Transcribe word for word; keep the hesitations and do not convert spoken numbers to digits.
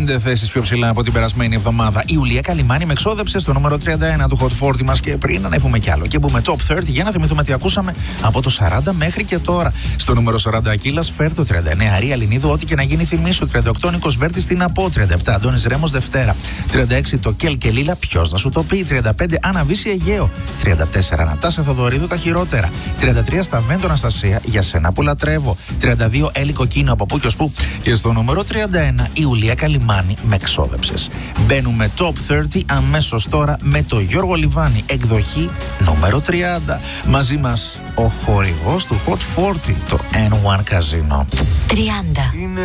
πέντε θέσεις πιο ψηλά από την περασμένη εβδομάδα. Η Ιουλία Καλυμάνη με εξόδεψε στο νούμερο τριάντα ένα του Hot σαράντα μας. Και πριν ανέβουμε κι άλλο και μπούμε top τριάντα για να θυμηθούμε τι ακούσαμε από το σαράντα μέχρι και τώρα. Στο νούμερο σαράντα Ακύλας Φέρ, το τριάντα εννέα Ρία Λινίδου, ό,τι και να γίνει θυμίσου. τριάντα οκτώ Νίκος Βέρτης την από. τριάντα επτά Αντώνης Ρέμος Δευτέρα. τριάντα έξι το Κέλ και Λίλα, ποιος να σου το πει. τριάντα πέντε Αναβίση Αιγαίο. τριάντα τέσσερα Νατάσα Θοδωρίδου, τα χειρότερα. τριάντα τρία Σταβέντο Αναστασία, για σένα που λατρεύω. τριάντα δύο Έλλη Κοκκίνο, από πού και ως πού. Και στο νούμερο τριάντα ένα η Ιουλία Καλυμάνη με εξόδεψες. Μπαίνουμε top τριάντα αμέσως τώρα με το Γιώργο Λιβάνη, εκδοχή νούμερο τριάντα. Μαζί μας ο χορηγός του Hot σαράντα, το N ένα Casino. τριάντα.